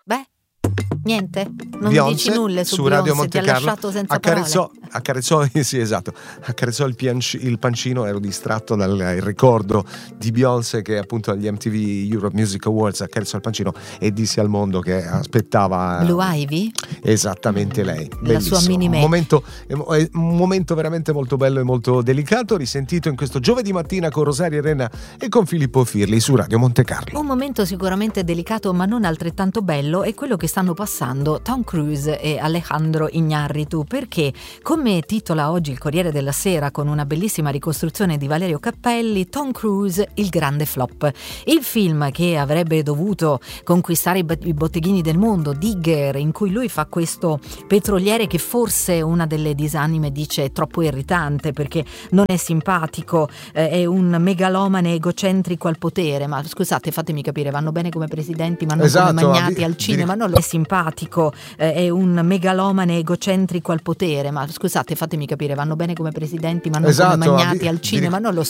Beh, niente? Non Beyoncé, dici nulla su Radio Beyoncé, Monte ti ha Carlo, lasciato senza parole. accarezzò sì, esatto, accarezzò il pancino. Ero distratto dal ricordo di Beyoncé che appunto agli MTV Europe Music Awards accarezzò il pancino e disse al mondo che aspettava Blue Ivy? Esattamente lei. La sua Bellissimo. mini me. Un momento veramente molto bello e molto delicato, risentito in questo giovedì mattina con Rosaria Renna e con Filippo Firli su Radio Monte Carlo. Un momento sicuramente delicato ma non altrettanto bello è quello che stanno passando Tom Cruise e Alejandro Iñárritu, perché come titola oggi il Corriere della Sera con una bellissima ricostruzione di Valerio Cappelli, Tom Cruise il grande flop. Il film che avrebbe dovuto conquistare i botteghini del mondo, Digger, in cui lui fa questo petroliere che forse una delle disanime dice è troppo irritante perché non è simpatico, è un megalomane egocentrico al potere, ma scusate, fatemi capire, vanno bene come presidenti ma non come magnati al cinema, non lo è simpatico, è un megalomane egocentrico al potere, ma scusate, fatemi capire, vanno bene come presidenti ma non come magnati al cinema, non lo